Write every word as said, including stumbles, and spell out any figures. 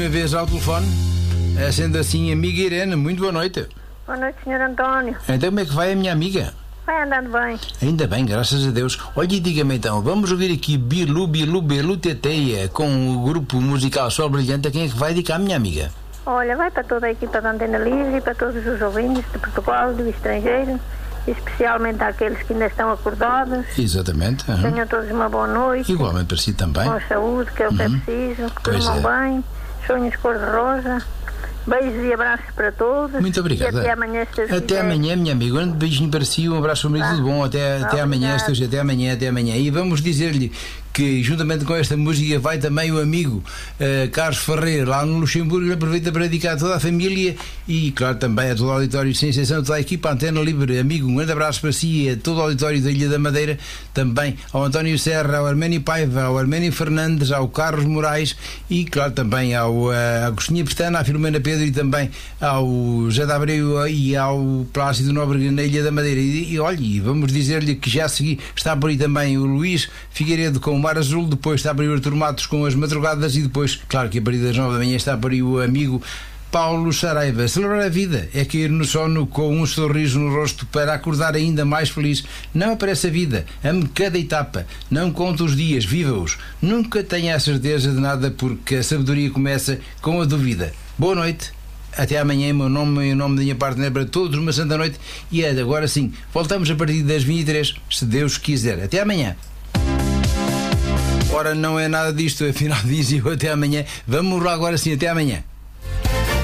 última vez ao telefone. Sendo assim, amiga Irene, muito boa noite. Boa noite, senhor António. Então como é que vai a minha amiga? Vai andando bem. Ainda bem, graças a Deus. Olha, e diga-me então, vamos ouvir aqui Bilu, Bilu, Bilu Teteia com o grupo musical Sol Brilhante. A quem é que vai dedicar, minha amiga? Olha, vai para toda a equipa da Antena Livre e para todos os ouvintes de Portugal, do estrangeiro, especialmente àqueles que ainda estão acordados. Exatamente. Uhum. Tenham todos uma boa noite. Igualmente para si também. Com saúde, que é o que Uhum. é preciso. Que Pois durmam é. bem. Sonhos cor-de-rosa. Beijos e abraços para todos. Muito obrigado. E até amanhã, se Deus Até quiser. amanhã, minha amiga. Um beijinho para si, um abraço para o tudo bom. Até, até amanhã, Obrigado. Deus, até amanhã, até amanhã. E vamos dizer-lhe que, juntamente com esta música, vai também o amigo uh, Carlos Ferreira, lá no Luxemburgo. Ele aproveita para dedicar a toda a família e, claro, também a todo o auditório, sem exceção, toda a equipa Antena Livre. Amigo, um grande abraço para si e a todo o auditório da Ilha da Madeira. Também ao António Serra, ao Arménio Paiva, ao Arménio Fernandes, ao Carlos Moraes e, claro, também ao uh, Agostinho Pestana, à Filomena Pedro e também ao José da Abreu e ao Plácido Nóbrega na Ilha da Madeira. E, e olhe, vamos dizer-lhe que já a seguir está por aí também o Luís Figueiredo com o Mar Azul, depois está por aí o Artur Matos com as Madrugadas e depois, claro que a partir das nove da manhã está por aí o amigo Paulo Saraiva. Celebrar a vida é cair no sono com um sorriso no rosto para acordar ainda mais feliz. Não aparece a vida, ame cada etapa, não conte os dias, viva-os. Nunca tenha a certeza de nada porque a sabedoria começa com a dúvida. Boa noite. Até amanhã, em meu nome e em nome da minha partner, para todos uma santa noite. E agora sim, voltamos a partir das vinte e três, se Deus quiser. Até amanhã. Ora, não é nada disto, afinal dizia eu até amanhã. Vamos lá agora sim, até amanhã.